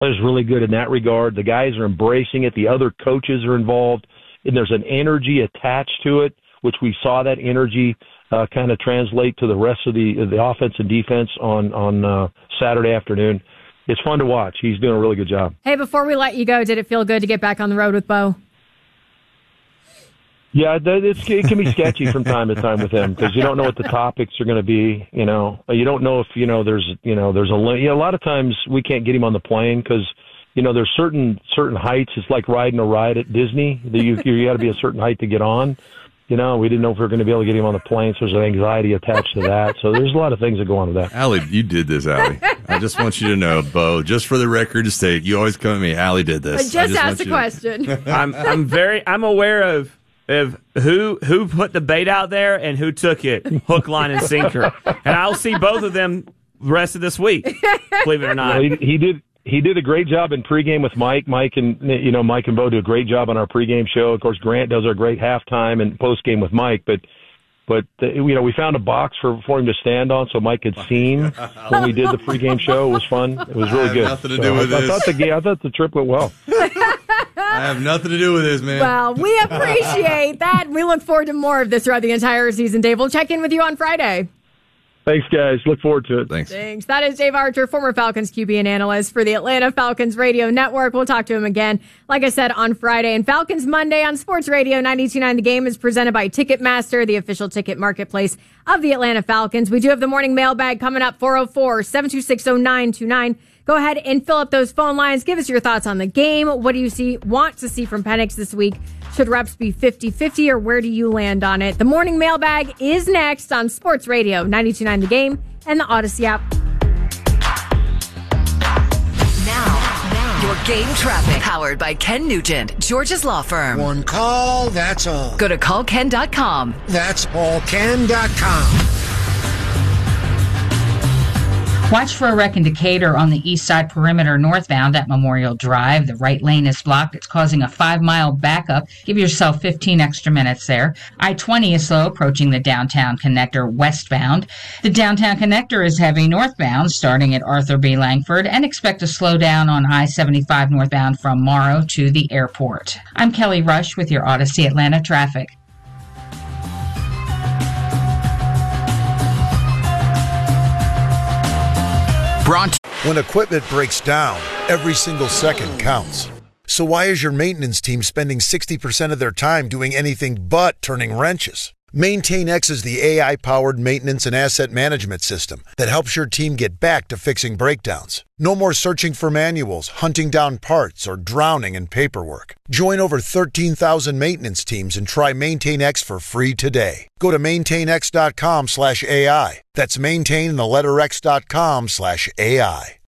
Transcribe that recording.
is really good in that regard. The guys are embracing it. The other coaches are involved, and there's an energy attached to it, which we saw that energy kind of translate to the rest of the offense and defense on Saturday afternoon. It's fun to watch. He's doing a really good job. Hey, before we let you go, did it feel good to get back on the road with Bo? Yeah, it can be sketchy from time to time with him because you don't know what the topics are going to be. You don't know if there's a lot of times we can't get him on the plane because there's certain heights. It's like riding a ride at Disney. You got to be a certain height to get on. We didn't know if we were going to be able to get him on the plane, so there's an anxiety attached to that. So there's a lot of things that go on with that. Allie, you did this, Allie. I just want you to know, Bo, just for the record to state, you always come at me, Allie did this. I just asked a question. I'm aware of who put the bait out there and who took it, hook, line, and sinker. And I'll see both of them the rest of this week, believe it or not. Well, he did a great job in pregame with Mike. Mike and Bo do a great job on our pregame show. Of course, Grant does our great halftime and postgame with Mike. But we found a box for him to stand on so Mike could see him when we did the pregame show. It was fun. It was really good. Nothing to do with this. I thought the trip went well. I have nothing to do with this, man. Well, we appreciate that. We look forward to more of this throughout the entire season, Dave. We'll check in with you on Friday. Thanks, guys. Look forward to it. Thanks. That is Dave Archer, former Falcons QB and analyst for the Atlanta Falcons Radio Network. We'll talk to him again, like I said, on Friday. And Falcons Monday on Sports Radio 92.9 The Game is presented by Ticketmaster, the official ticket marketplace of the Atlanta Falcons. We do have the morning mailbag coming up, 404-726-0929. Go ahead and fill up those phone lines. Give us your thoughts on the game. What do you want to see from Penix this week? Should reps be 50-50 or where do you land on it? The morning mailbag is next on Sports Radio 92.9 The Game and the Odyssey app. Now, your game traffic. Powered by Ken Nugent, George's Law Firm. One call, that's all. Go to callken.com. That's allken.com. Watch for a wreck in Decatur on the east side perimeter northbound at Memorial Drive. The right lane is blocked. It's causing a 5-mile backup. Give yourself 15 extra minutes there. I-20 is slow approaching the downtown connector westbound. The downtown connector is heavy northbound starting at Arthur B. Langford and expect to slow down on I-75 northbound from Morrow to the airport. I'm Kelly Rush with your Odyssey Atlanta traffic. When equipment breaks down, every single second counts. So why is your maintenance team spending 60% of their time doing anything but turning wrenches? MaintainX is the AI-powered maintenance and asset management system that helps your team get back to fixing breakdowns. No more searching for manuals, hunting down parts, or drowning in paperwork. Join over 13,000 maintenance teams and try MaintainX for free today. Go to maintainx.com/AI. That's maintain and the letter X.com/AI.